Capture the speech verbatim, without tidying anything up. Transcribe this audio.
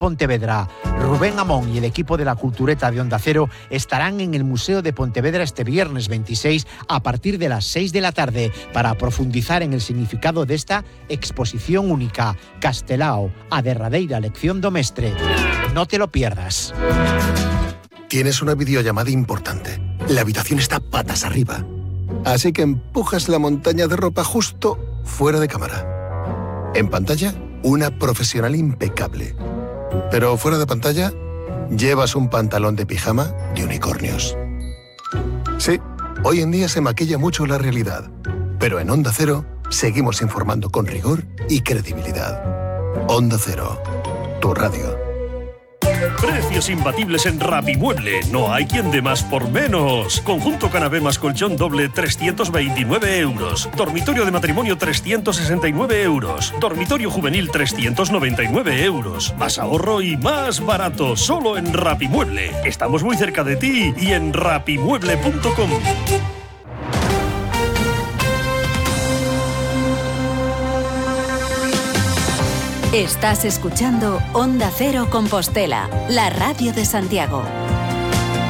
Pontevedra. Rubén Amón y el equipo de la Cultureta de Onda Cero estarán en el Museo de Pontevedra este viernes veintiséis a partir de las seis de la tarde para profundizar en el significado de esta exposición única, Castelao, a derradeira lección do mestre. No te lo pierdas. Tienes una videollamada importante. La habitación está patas arriba. Así que empujas la montaña de ropa justo fuera de cámara. En pantalla, una profesional impecable. Pero fuera de pantalla, llevas un pantalón de pijama de unicornios. Sí, hoy en día se maquilla mucho la realidad, pero en Onda Cero seguimos informando con rigor y credibilidad. Onda Cero, tu radio. Precios imbatibles en Rapimueble. No hay quien dé más por menos. Conjunto canapé más colchón doble trescientos veintinueve euros. Dormitorio de matrimonio trescientos sesenta y nueve euros. Dormitorio juvenil trescientos noventa y nueve euros. Más ahorro y más barato. Solo en Rapimueble. Estamos muy cerca de ti y en rapimueble punto com. Estás escuchando Onda Cero Compostela, la radio de Santiago.